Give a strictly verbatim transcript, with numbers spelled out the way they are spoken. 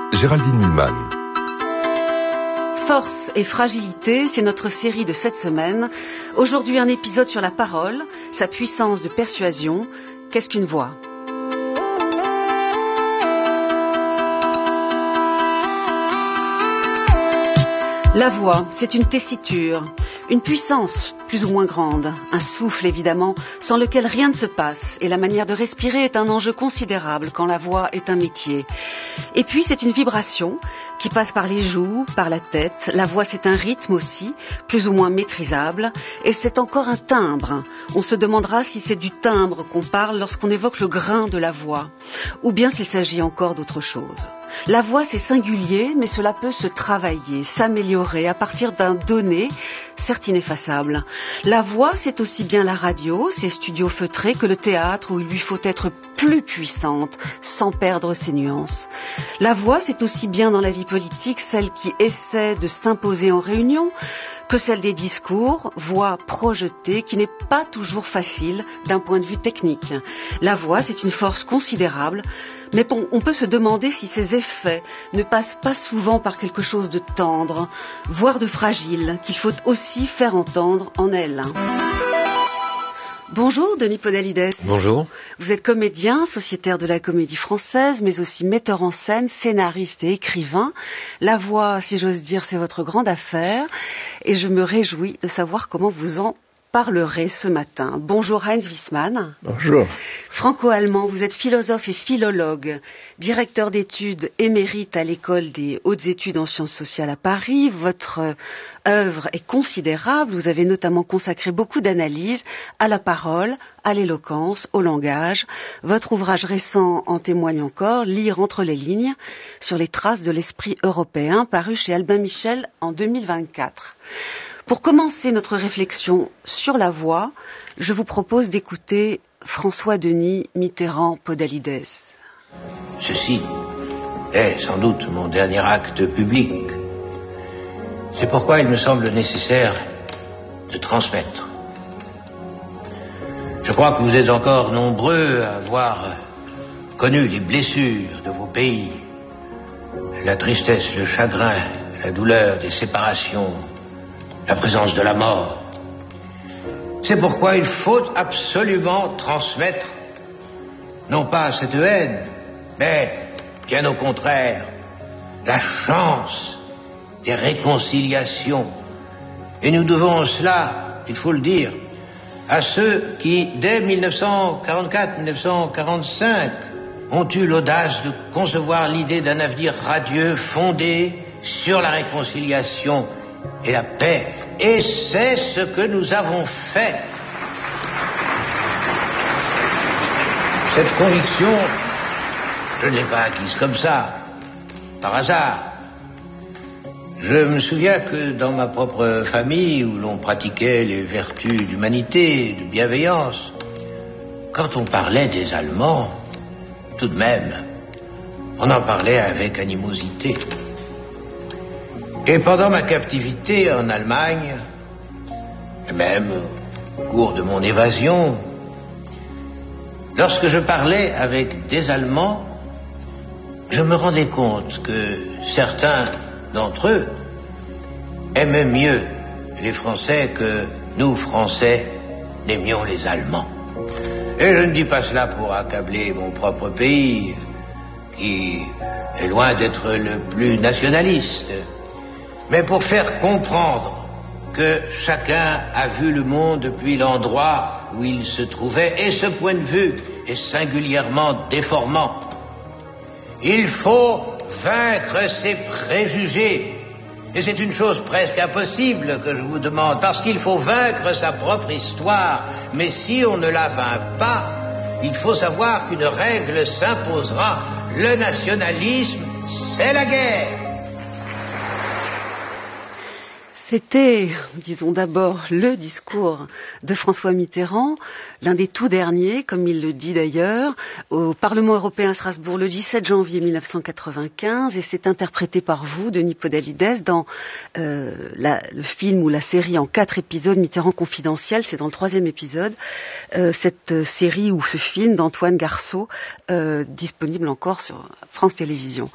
Géraldine Mühlmann. Force et fragilité, c'est notre série de cette semaine. Aujourd'hui, un épisode sur la parole, sa puissance de persuasion. Qu'est-ce qu'une voix ? La voix, c'est une tessiture, une puissance plus ou moins grande, un souffle évidemment, sans lequel rien ne se passe, et la manière de respirer est un enjeu considérable quand la voix est un métier. Et puis c'est une vibration qui passe par les joues, par la tête. La voix, c'est un rythme aussi, plus ou moins maîtrisable, et c'est encore un timbre. On se demandera si c'est du timbre qu'on parle lorsqu'on évoque le grain de la voix, ou bien s'il s'agit encore d'autre chose. La voix, c'est singulier, mais cela peut se travailler, s'améliorer à partir d'un donné, certes ineffaçable. La voix, c'est aussi bien la radio, ses studios feutrés, que le théâtre où il lui faut être plus puissante, sans perdre ses nuances. La voix, c'est aussi bien dans la vie politique, celle qui essaie de s'imposer en réunion, que celle des discours, voix projetée, qui n'est pas toujours facile d'un point de vue technique. La voix, c'est une force considérable, mais on peut se demander si ces effets ne passent pas souvent par quelque chose de tendre, voire de fragile, qu'il faut aussi faire entendre en elle. Bonjour Denis Podalides. Bonjour. Vous êtes comédien, sociétaire de la Comédie Française, mais aussi metteur en scène, scénariste et écrivain. La voix, si j'ose dire, c'est votre grande affaire, et je me réjouis de savoir comment vous en parlerez ce matin. Bonjour Heinz Wiesmann. Bonjour. Franco-allemand, vous êtes philosophe et philologue, directeur d'études émérite à l'École des hautes études en sciences sociales à Paris. Votre œuvre est considérable. Vous avez notamment consacré beaucoup d'analyses à la parole, à l'éloquence, au langage. Votre ouvrage récent en témoigne encore, Lire entre les lignes, sur les traces de l'esprit européen, paru chez Albin Michel en deux mille vingt-quatre. Pour commencer notre réflexion sur la voix, je vous propose d'écouter François-Denis Mitterrand-Podalides. Ceci est sans doute mon dernier acte public. C'est pourquoi il me semble nécessaire de transmettre. Je crois que vous êtes encore nombreux à avoir connu les blessures de vos pays, la tristesse, le chagrin, la douleur des séparations, la présence de la mort. C'est pourquoi il faut absolument transmettre, non pas cette haine, mais bien au contraire, la chance des réconciliations. Et nous devons cela, il faut le dire, à ceux qui, dès mille neuf cent quarante-quatre mille neuf cent quarante-cinq, ont eu l'audace de concevoir l'idée d'un avenir radieux fondé sur la réconciliation et la paix. Et c'est ce que nous avons fait. Cette conviction, je ne l'ai pas acquise comme ça, par hasard. Je me souviens que dans ma propre famille, où l'on pratiquait les vertus d'humanité, de bienveillance, quand on parlait des Allemands, tout de même, on en parlait avec animosité. Et pendant ma captivité en Allemagne, et même au cours de mon évasion, lorsque je parlais avec des Allemands, je me rendais compte que certains d'entre eux aimaient mieux les Français que nous, Français, n'aimions les Allemands. Et je ne dis pas cela pour accabler mon propre pays, qui est loin d'être le plus nationaliste, mais pour faire comprendre que chacun a vu le monde depuis l'endroit où il se trouvait, et ce point de vue est singulièrement déformant. Il faut vaincre ses préjugés, et c'est une chose presque impossible que je vous demande, parce qu'il faut vaincre sa propre histoire, mais si on ne la vainc pas, il faut savoir qu'une règle s'imposera: le nationalisme, c'est la guerre. C'était, disons d'abord, le discours de François Mitterrand, l'un des tout derniers, comme il le dit d'ailleurs, au Parlement européen à Strasbourg le dix-sept janvier mille neuf cent quatre-vingt-quinze, et c'est interprété par vous, Denis Podalides, dans euh, la, le film ou la série en quatre épisodes, Mitterrand confidentiel, c'est dans le troisième épisode, euh, cette série ou ce film d'Antoine Garceau, euh, disponible encore sur France Télévisions.